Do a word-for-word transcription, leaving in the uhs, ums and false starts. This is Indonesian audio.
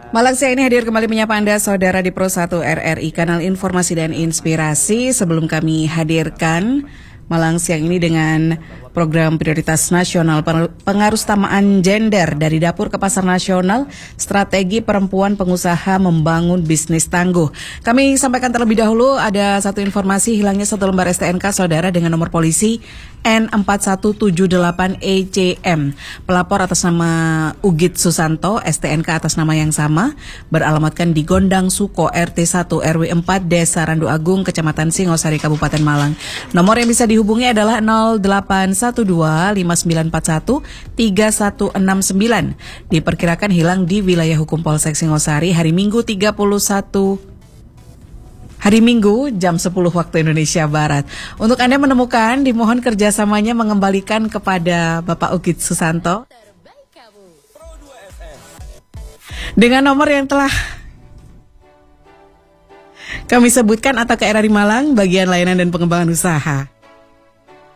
Malang siang ini hadir kembali menyapa Anda saudara di Pro satu R R I, kanal informasi dan inspirasi. Sebelum kami hadirkan Malang siang ini dengan program prioritas nasional pengarusutamaan gender dari dapur ke pasar nasional, strategi perempuan pengusaha membangun bisnis tangguh. Kami sampaikan terlebih dahulu ada satu informasi hilangnya satu lembar S T N K saudara dengan nomor polisi N empat satu tujuh delapan E C M. Pelapor atas nama Ugit Susanto, S T N K atas nama yang sama, beralamatkan di Gondang Suko R T satu R W empat Desa Randu Agung, Kecamatan Singosari, Kabupaten Malang. Nomor yang bisa dihubungi adalah nol delapan satu dua lima sembilan empat satu tiga satu enam sembilan. Diperkirakan hilang di wilayah hukum Polsek Singosari hari Minggu tiga puluh satu Hari Minggu jam sepuluh waktu Indonesia Barat. Untuk Anda menemukan, dimohon kerjasamanya mengembalikan kepada Bapak Ugit Susanto dengan nomor yang telah kami sebutkan atau ke R R I Malang, bagian layanan dan pengembangan usaha.